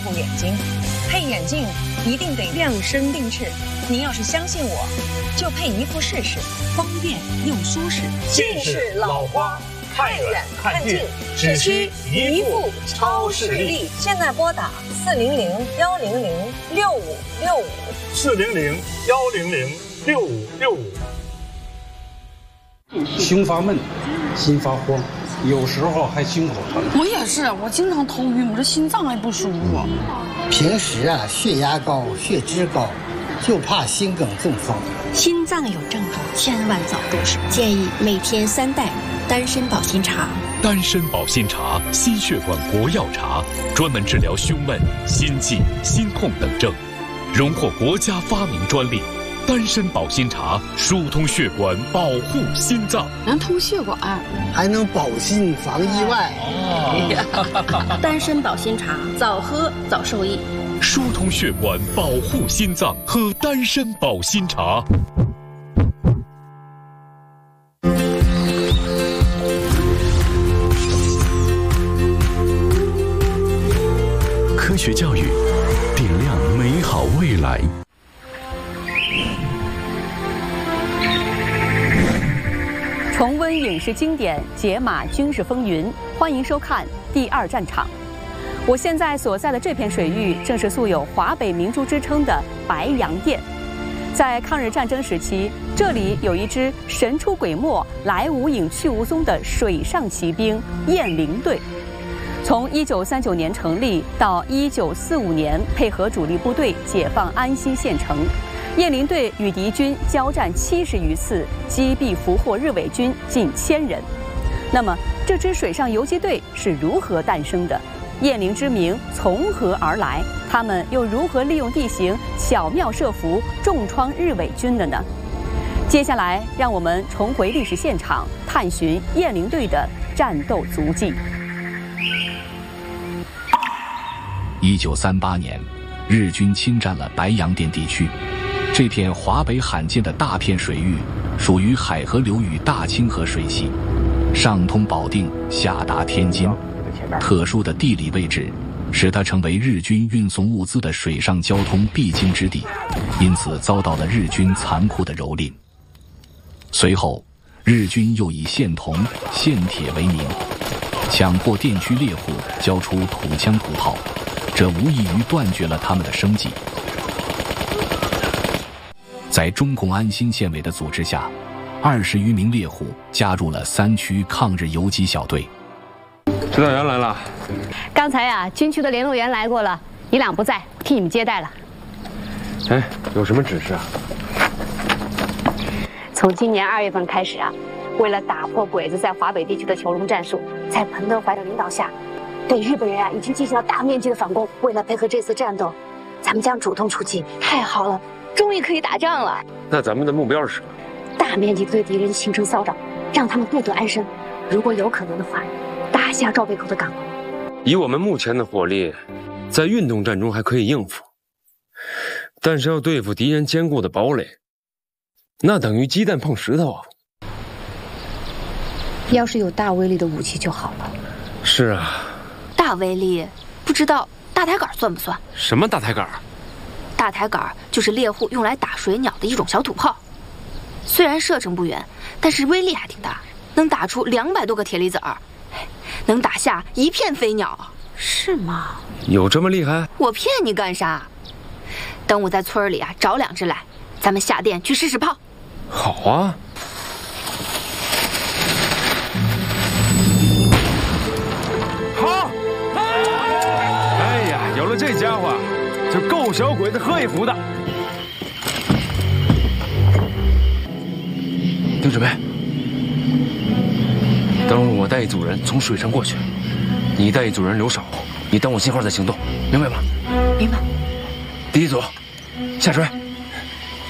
副眼睛，配眼镜一定得量身定制。您要是相信我，就配一副试试，方便又舒适。 近视老花，看远看近，只需一副超视力。 现在拨打400-100-6565，400-100-6565。 胸发闷，心发慌，有时候还胸口疼。 我也是，我经常头晕，我这心脏还不舒服。 平时血压高、血脂高，就怕心梗中风。 心脏有症状，千万早重视。建议每天3袋丹参保心茶。 丹参保心茶，心血管国药茶，专门治疗胸闷、心悸、心痛等症，荣获国家发明专利。丹参保心茶疏通血管，保护心脏， 能通血管， 还能保心防意外。 丹参保心茶，早喝早受益。 疏通血管，保护心脏，喝丹参保心茶。科学教育，点亮美好未来。 重温影视经典，解码军事风云，欢迎收看《第二战场》。我现在所在的这片水域，正是素有华北明珠之称的白洋淀。在抗日战争时期，这里有一支神出鬼没、来无影去无踪的水上骑兵雁翎队。从1939年成立到1945年，配合主力部队解放安西县城。雁翎队与敌军交战70余次，击毙俘获日伪军近1000人。那么，这支水上游击队是如何诞生的？雁翎之名从何而来？他们又如何利用地形巧妙设伏，重创日伪军的呢？接下来，让我们重回历史现场，探寻雁翎队的战斗足迹。 1938年，日军侵占了白洋淀地区。这片华北罕见的大片水域，属于海河流域大清河水系，上通保定，下达天津。特殊的地理位置，使它成为日军运送物资的水上交通必经之地，因此遭到了日军残酷的蹂躏。随后，日军又以线铜、线铁为名，强迫电驱猎户交出土枪土炮，这无异于断绝了他们的生计。在中共安新县委的组织下，20余名猎户加入了3区抗日游击小队。 指导员来了。 刚才军区的联络员来过了，你俩不在，替你们接待了。 哎，有什么指示啊？ 从今年2月份开始为了打破鬼子在华北地区的囚笼战术，在彭德怀的领导下，对日本人已经进行了大面积的反攻。为了配合这次战斗，咱们将主动出击。太好了，终于可以打仗了。 那咱们的目标是什么？ 大面积对敌人形成骚扰，让他们不得安生。如果有可能的话，打下赵北口的港口。 以我们目前的火力，在运动战中还可以应付，但是要对付敌人坚固的堡垒，那等于鸡蛋碰石头啊。 要是有大威力的武器就好了。 是啊。 大威力，不知道大抬杆算不算？ 什么大抬杆？ 大抬杆就是猎户用来打水鸟的一种小土炮，虽然射程不远，但是威力还挺大，能打出200多个铁粒子儿，能打下一片飞鸟。 是吗？ 有这么厉害？ 我骗你干啥？等我在村里找2只来，咱们下店去试试炮。 好啊。好。哎呀，有了这家伙，就够小鬼子喝一壶的。 丁准备，等会我带一组人从水上过去，你带一组人留守，你等我信号再行动，明白吗？ 明白。 第一组，下水。